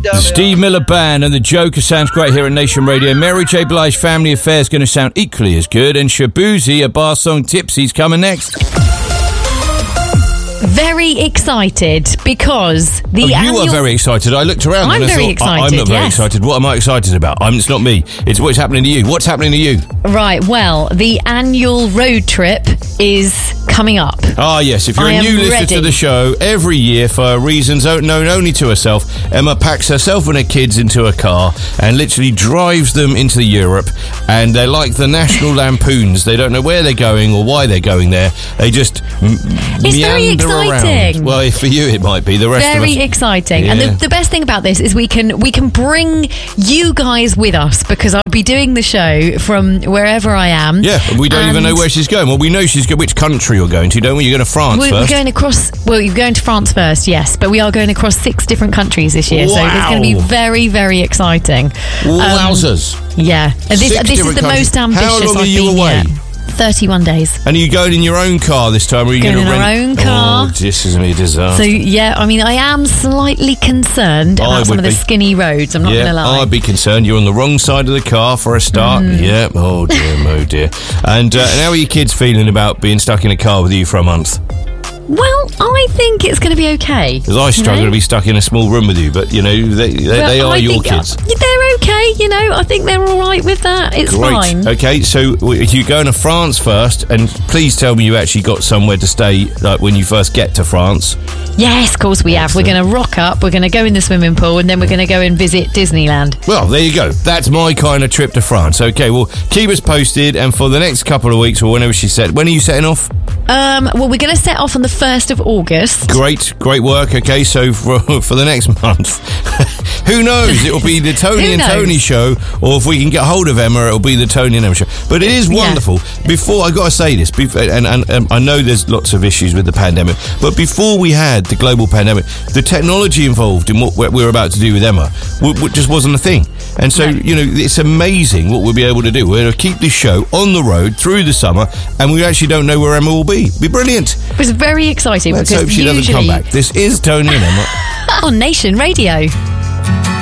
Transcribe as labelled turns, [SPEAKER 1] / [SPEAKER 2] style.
[SPEAKER 1] The Steve Miller Band and the Joker sounds great here at Nation Radio. Mary J. Blige Family Affair is going to sound equally as good, and Shabuzi, a bar song Tipsy's coming next.
[SPEAKER 2] Very excited because the
[SPEAKER 1] annual... You are very excited. I looked around
[SPEAKER 2] I'm
[SPEAKER 1] and I
[SPEAKER 2] very
[SPEAKER 1] thought,
[SPEAKER 2] excited,
[SPEAKER 1] I'm not very
[SPEAKER 2] yes.
[SPEAKER 1] excited. What am I excited about? It's not me. It's what's happening to you. What's happening to you?
[SPEAKER 2] Right, well, the annual road trip is coming up.
[SPEAKER 1] Ah, yes. If you're a new listener to the show, every year, for reasons known only to herself, Emma packs herself and her kids into a car and literally drives them into Europe. And they're like the National Lampoons. They don't know where they're going or why they're going there. They just meander around. Well, for you it might be. The rest of us...
[SPEAKER 2] Very exciting.
[SPEAKER 1] Yeah.
[SPEAKER 2] And the best thing about this is we can bring you guys with us, because I'll be doing the show from wherever I am.
[SPEAKER 1] Yeah, we don't even know where she's going. Well, we know she's going. Which country you're going to, don't we? You're going to France first.
[SPEAKER 2] We're going across... Well, you're going to France first, yes. But we are going across 6 different countries this year.
[SPEAKER 1] Wow.
[SPEAKER 2] So it's going to be very, very exciting.
[SPEAKER 1] Wowzers.
[SPEAKER 2] Yeah. This is the most ambitious
[SPEAKER 1] How long
[SPEAKER 2] I've
[SPEAKER 1] are you
[SPEAKER 2] been
[SPEAKER 1] away?
[SPEAKER 2] yet. 31 days.
[SPEAKER 1] And are you going in your own car this time? Or are you going to rent?
[SPEAKER 2] Our own car.
[SPEAKER 1] Oh, this is going to be a disaster.
[SPEAKER 2] So, yeah, I mean, I am slightly concerned about some of the skinny roads. I'm not going to lie.
[SPEAKER 1] I'd be concerned. You're on the wrong side of the car for a start. Yeah. Oh, dear. And how are your kids feeling about being stuck in a car with you for a month?
[SPEAKER 2] Well, I think it's going to be okay.
[SPEAKER 1] Because I struggle to be stuck in a small room with you, but, they are your kids.
[SPEAKER 2] They're okay, I think they're all right with that. It's fine.
[SPEAKER 1] Okay, so you're going to France first, and please tell me you actually got somewhere to stay like when you first get to France.
[SPEAKER 2] Yes, of course we have. We're going to rock up, we're going to go in the swimming pool, and then we're going to go and visit Disneyland.
[SPEAKER 1] Well, there you go. That's my kind of trip to France. Okay, well, keep us posted, and for the next couple of weeks, or whenever she said, when are you setting off?
[SPEAKER 2] Well, we're going to set off on the 1st of August.
[SPEAKER 1] Great work. Okay, so for the next month, who knows? It'll be the Tony and Tony show, or if we can get hold of Emma, it'll be the Tony and Emma show. But it is wonderful. Yeah. Before, I got to say this, and I know there's lots of issues with the pandemic, but before we had the global pandemic, the technology involved in what we're about to do with Emma just wasn't a thing. And so, it's amazing what we'll be able to do. We're going to keep this show on the road through the summer, and we actually don't know where Emma will be. It'll be brilliant.
[SPEAKER 2] It was very exciting.
[SPEAKER 1] Let's hope she doesn't come back. This is Tony and Emma
[SPEAKER 2] on Nation Radio.